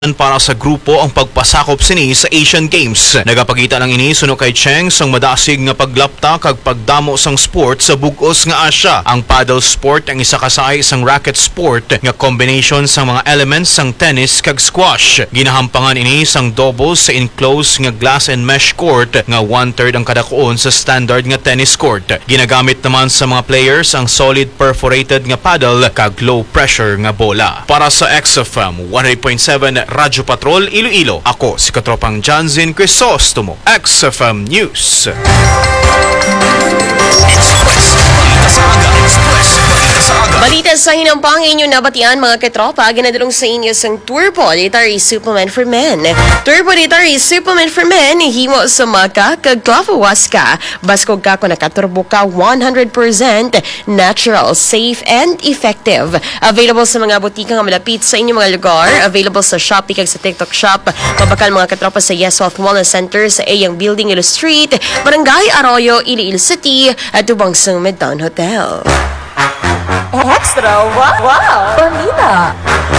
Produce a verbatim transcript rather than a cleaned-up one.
para sa grupo ang pagpasakop sini sa Asian Games. Nagapakita ng ini suno kay Cheng sang madasig nga paglapta kag pagdamo sang sport sa bug-os nga Asya. Ang paddle sport ang isa kasay sang racket sport nga combination sang mga elements sang tennis kag squash. Ginahampangan ini sang doubles sa enclosed nga glass and mesh court nga one-third ang kadakuon sa standard nga tennis court. Ginagamit naman sa mga players ang solid perforated nga paddle kag low pressure nga bola. Para sa X F M one hundred point seven Radyo Patrol Iloilo, ako si Katropang Janzin Crisostomo, X F M News. Express, balita sa aga. Express, balita sa aga. Balita sa hinampang inyo nabatian mga katropa, ginadulong sa inyo sang Turbo Dietary Supplement for Men. Turbo Dietary Supplement for Men, himo sa maka kag klafawas ka. Baskog ka kung nakaturbo ka one hundred percent natural, safe, and effective. Available sa mga butika nga malapit sa inyong mga lugar. Available sa Shopee kag sa TikTok Shop. Mabakal mga katropa sa Yes Health Wellness Center sa Ayang Building, Ilo Street, Barangay Arroyo, Iloilo City, at Tubang sa Midtown Hotel. Extra! Wow! Wow! Balita!